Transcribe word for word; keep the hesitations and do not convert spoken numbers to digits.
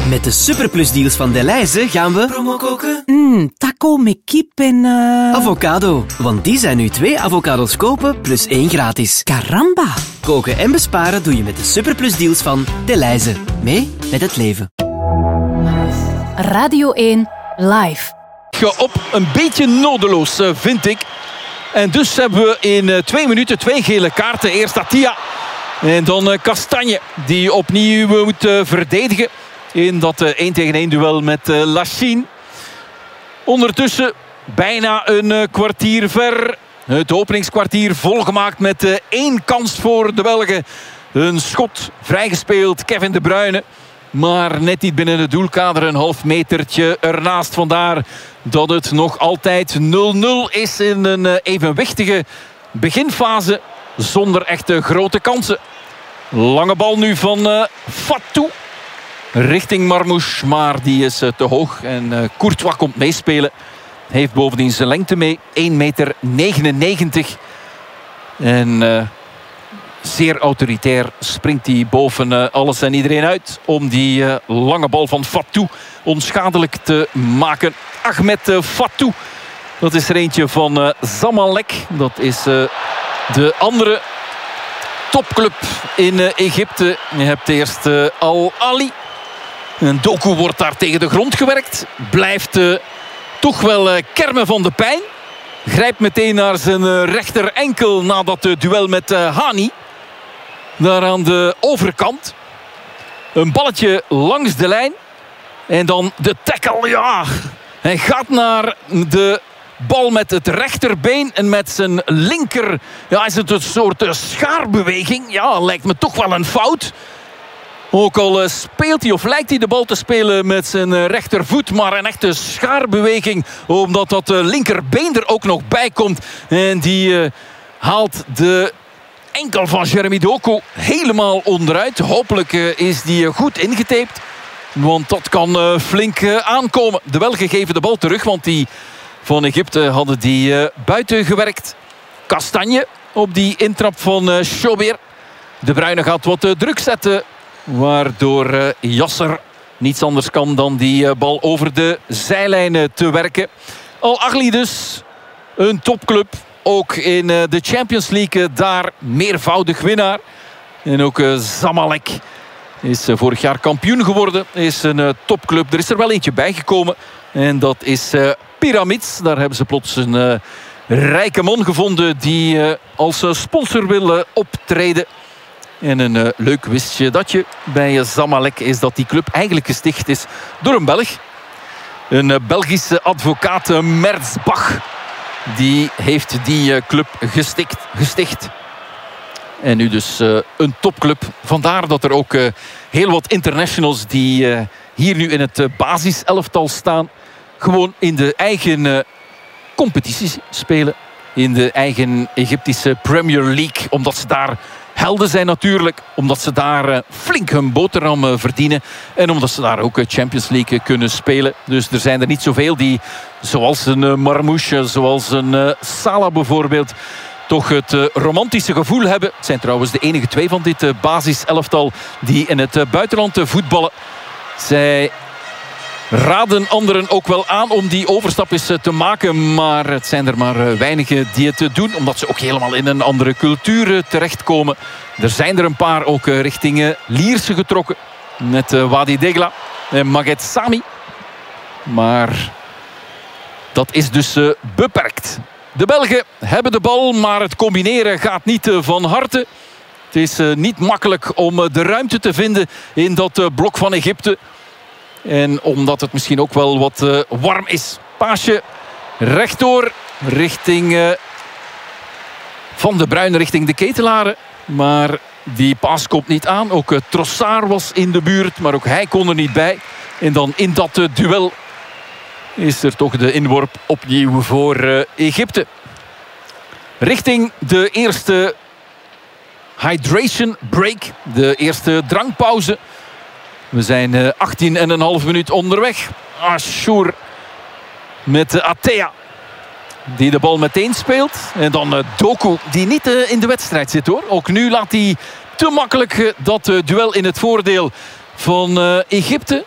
Met de Superplus-deals van Delhaize gaan we promo koken. Mm, taco met kip en... Uh... Avocado. Want die zijn nu twee avocados kopen plus één gratis. Caramba. Koken en besparen doe je met de Superplus-deals van Delhaize. Mee met het leven. Radio één Live. Op een beetje nodeloos, vind ik. En dus hebben we in twee minuten twee gele kaarten. Eerst Atia en dan Kastanje, die opnieuw moet verdedigen in dat één tegen één duel met Lachine. Ondertussen bijna een kwartier ver. Het openingskwartier volgemaakt met één kans voor de Belgen. Een schot vrijgespeeld, Kevin De Bruyne. Maar net niet binnen het doelkader, een half metertje ernaast. Vandaar dat het nog altijd nul nul is in een evenwichtige beginfase. Zonder echte grote kansen. Lange bal nu van uh, Fatou. Richting Marmouche, maar die is uh, te hoog. En uh, Courtois komt meespelen. Heeft bovendien zijn lengte mee. één meter negenennegentig. En... Uh, Zeer autoritair springt hij boven uh, alles en iedereen uit om die uh, lange bal van Fatou onschadelijk te maken. Ahmed uh, Fatou, dat is er eentje van uh, Zamalek. Dat is uh, de andere topclub in uh, Egypte. Je hebt eerst uh, Al Ali. En Doku wordt daar tegen de grond gewerkt. Blijft uh, toch wel uh, kermen van de pijn. Grijpt meteen naar zijn uh, rechter enkel na dat uh, duel met uh, Hani. Daar aan de overkant. Een balletje langs de lijn. En dan de tackle. Ja, hij gaat naar de bal met het rechterbeen. En met zijn linker. Ja, is het een soort schaarbeweging. Ja, lijkt me toch wel een fout. Ook al speelt hij of lijkt hij de bal te spelen met zijn rechtervoet. Maar een echte schaarbeweging. Omdat dat linkerbeen er ook nog bij komt. En die uh, haalt de... enkel van Jeremy Doku helemaal onderuit. Hopelijk uh, is die uh, goed ingetaped. Want dat kan uh, flink uh, aankomen. De Belgen geven de bal terug. Want die van Egypte hadden die uh, buiten gewerkt. Kastanje op die intrap van uh, Schober. De Bruyne gaat wat uh, druk zetten. Waardoor uh, Yasser niets anders kan dan die uh, bal over de zijlijnen te werken. Al Ahly dus. Een topclub. Ook in de Champions League daar meervoudig winnaar. En ook Zamalek is vorig jaar kampioen geworden. Is een topclub. Er is er wel eentje bijgekomen. En dat is Pyramids. Daar hebben ze plots een rijke man gevonden die als sponsor wil optreden. En een leuk wistje dat je bij Zamalek is dat die club eigenlijk gesticht is door een Belg. Een Belgische advocaat, Merzbach. Die heeft die club gesticht. gesticht. En nu dus uh, een topclub. Vandaar dat er ook uh, heel wat internationals die uh, hier nu in het uh, basiselftal staan. Gewoon in de eigen uh, competities spelen. In de eigen Egyptische Premier League. Omdat ze daar helden zijn natuurlijk. Omdat ze daar uh, flink hun boterham uh, verdienen. En omdat ze daar ook uh, Champions League uh, kunnen spelen. Dus er zijn er niet zoveel die, zoals een uh, Marmouche, zoals een uh, Salah bijvoorbeeld, toch het uh, romantische gevoel hebben. Het zijn trouwens de enige twee van dit uh, basiselftal die in het uh, buitenland uh, voetballen. Zij raden anderen ook wel aan om die overstap eens te maken. Maar het zijn er maar weinigen die het doen. Omdat ze ook helemaal in een andere cultuur terechtkomen. Er zijn er een paar ook richting Lierse getrokken. Met Wadi Degla en Maged Sami. Maar dat is dus beperkt. De Belgen hebben de bal, maar het combineren gaat niet van harte. Het is niet makkelijk om de ruimte te vinden in dat blok van Egypte. En omdat het misschien ook wel wat uh, warm is. Paasje rechtdoor richting uh, Van de Bruyne richting de Ketelaren. Maar die paas komt niet aan. Ook uh, Trossard was in de buurt, maar ook hij kon er niet bij. En dan in dat uh, duel is er toch de inworp opnieuw voor uh, Egypte. Richting de eerste hydration break. De eerste drankpauze. We zijn achttien en een half minuut onderweg. Ashour met uh, Atea. Die de bal meteen speelt. En dan uh, Doku die niet uh, in de wedstrijd zit hoor. Ook nu laat hij te makkelijk uh, dat uh, duel in het voordeel van uh, Egypte.